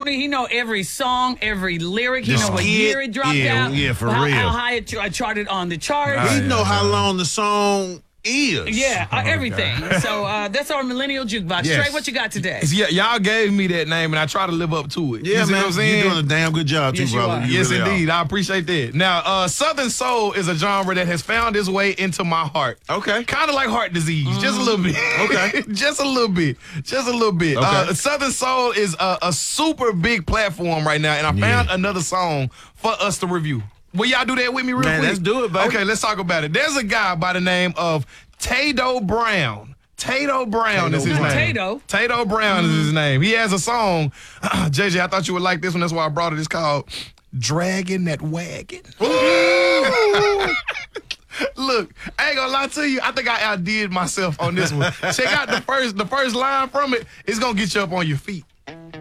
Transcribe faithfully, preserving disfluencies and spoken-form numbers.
me he know every song, every lyric. He Just know what skit. year it dropped Yeah, out. yeah, for how, real. How high it ch- charted on the charts. He yeah, know how yeah. long the song is. Yeah, uh, everything. So uh, that's our Millennial Jukebox. Yes. Trey, what you got today? Yeah, y'all gave me that name, and I try to live up to it. Yeah, you see man. what I'm saying? You're doing a damn good job, too, Yes, you brother. are. You Yes, really indeed. I appreciate that. Now, uh, Southern Soul is a genre that has found its way into my heart. Okay. Kind of like heart disease, just a little bit. Okay. just a little bit. Just a little bit. Okay. Uh, Southern Soul is a, a super big platform right now, and I Yeah. found another song for us to review. Will y'all do that with me real Man, quick? let's do it, baby. Okay, let's talk about it. There's a guy by the name of Tato Brown. Tato Brown Tato is his Brown. name. Tato. Tato Brown is his name. He has a song. J J, I thought you would like this one. That's why I brought it. It's called Dragging That Wagon. Look, I ain't gonna lie to you. I think I outdid myself on this one. Check out the first the first line from it. It's gonna get you up on your feet.